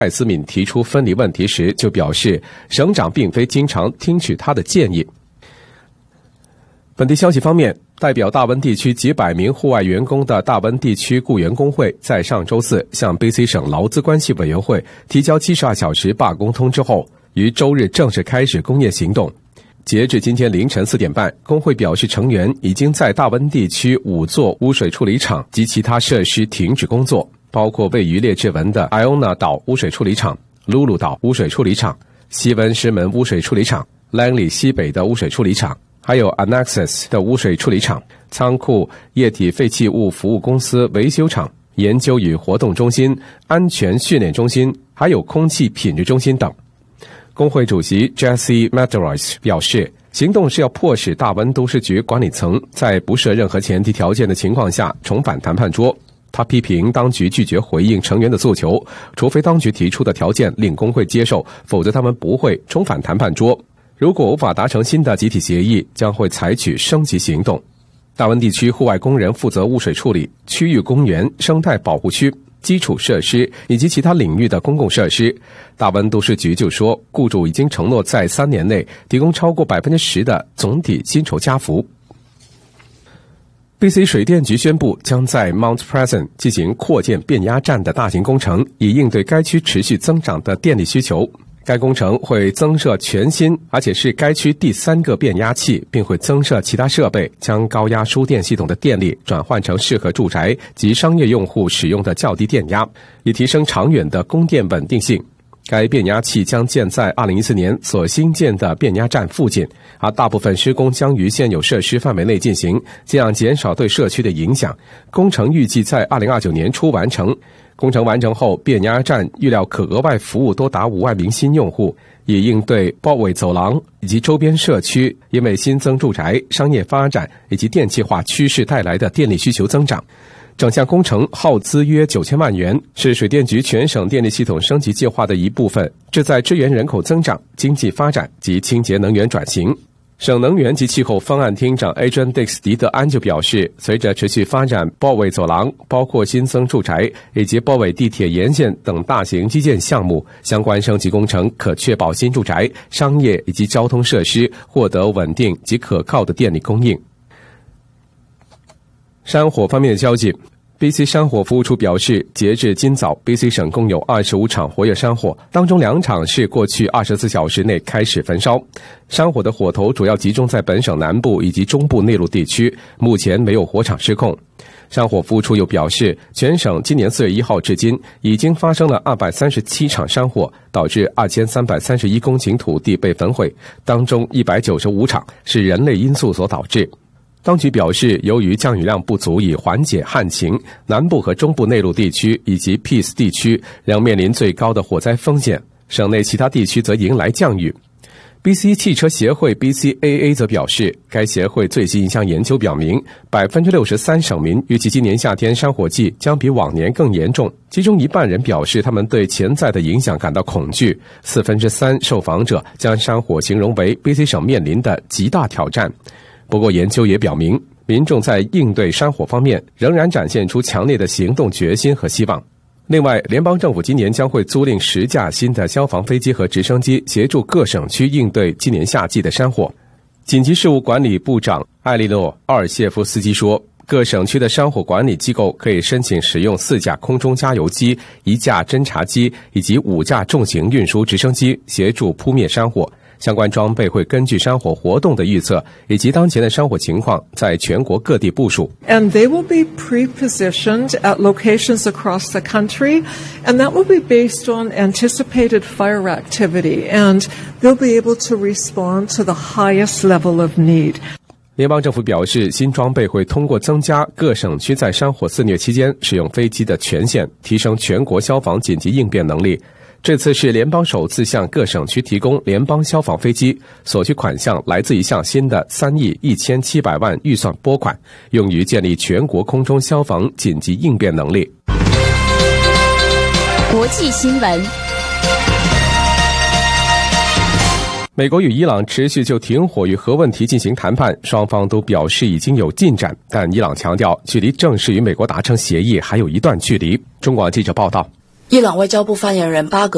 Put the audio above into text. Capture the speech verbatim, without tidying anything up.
艾斯敏提出分离问题时就表示，省长并非经常听取他的建议。本地消息方面，代表大温地区几百名户外员工的大温地区雇员工会在上周四向 B C 省劳资关系委员会提交七十二小时罢工通知后，于周日正式开始工业行动。截至今天凌晨四点半，工会表示成员已经在大温地区五座污水处理厂及其他设施停止工作，包括位于列治文的艾欧纳岛污水处理厂、鲁鲁岛污水处理厂、西温狮门污水处理厂、兰里西北的污水处理厂，还有 Anaxes 的污水处理厂、仓库、液体废弃物服务公司维修厂、研究与活动中心、安全训练中心，还有空气品质中心等。工会主席 Jesse Madarois 表示，行动是要迫使大温都市局管理层在不设任何前提条件的情况下重返谈判桌。他批评当局拒绝回应成员的诉求，除非当局提出的条件令工会接受，否则他们不会重返谈判桌。如果无法达成新的集体协议，将会采取升级行动。大温地区户外工人负责污水处理、区域公园、生态保护区、基础设施以及其他领域的公共设施。大温都市局就说，雇主已经承诺在三年内提供超过 百分之十 的总体薪酬加幅。B C 水电局宣布，将在 Mount Pleasant 进行扩建变压站的大型工程，以应对该区持续增长的电力需求。该工程会增设全新，而且是该区第三个变压器，并会增设其他设备，将高压输电系统的电力转换成适合住宅及商业用户使用的较低电压，以提升长远的供电稳定性。该变压器将建在二零一四年所新建的变压站附近，而大部分施工将于现有设施范围内进行，这样减少对社区的影响。工程预计在二零二九年初完成。工程完成后，变压站预料可额外服务多达五万名新用户，以应对包围走廊以及周边社区因为新增住宅、商业发展以及电气化趋势带来的电力需求增长。整项工程耗资约九千万元，是水电局全省电力系统升级计划的一部分，旨在支援人口增长、经济发展及清洁能源转型。省能源及气候方案厅长 Adrian Dix 迪德安就表示，随着持续发展包围走廊，包括新增住宅以及包围地铁沿线等大型基建项目，相关升级工程可确保新住宅、商业以及交通设施获得稳定及可靠的电力供应。山火方面的消息， B C 山火服务处表示，截至今早 B C 省共有二十五场活跃山火，当中两场是过去二十四小时内开始焚烧。山火的火头主要集中在本省南部以及中部内陆地区，目前没有火场失控。山火服务处又表示，全省今年四月一号至今已经发生了二百三十七场山火，导致二千三百三十一公顷土地被焚毁，当中一百九十五场是人类因素所导致。当局表示，由于降雨量不足以缓解旱情，南部和中部内陆地区以及 Peace 地区仍面临最高的火灾风险，省内其他地区则迎来降雨。B C 汽车协会 B C A A 则表示，该协会最新一项研究表明， 百分之六十三 省民预计今年夏天山火季将比往年更严重，其中一半人表示他们对潜在的影响感到恐惧，四分之三受访者将山火形容为 B C 省面临的极大挑战。不过研究也表明，民众在应对山火方面仍然展现出强烈的行动决心和希望。另外，联邦政府今年将会租赁十架新的消防飞机和直升机，协助各省区应对今年夏季的山火。紧急事务管理部长艾莉诺·奥尔谢夫斯基说，各省区的山火管理机构可以申请使用四架空中加油机、一架侦察机以及五架重型运输直升机，协助扑灭山火。相关装备会根据山火活动的预测以及当前的山火情况，在全国各地部署。 And they will be pre-positioned at locations across the country, and that will be based on anticipated fire activity, and they'll be able to respond to the highest level of need. 联邦政府表示，新装备会通过增加各省区在山火肆虐期间使用飞机的权限，提升全国消防紧急应变能力。这次是联邦首次向各省区提供联邦消防飞机，所需款项来自一项新的三亿一千七百万预算拨款，用于建立全国空中消防紧急应变能力。 国际新闻， 美国与伊朗持续就停火与核问题进行谈判，双方都表示已经有进展，但伊朗强调距离正式与美国达成协议还有一段距离。中广记者报道， 伊朗外交部发言人巴格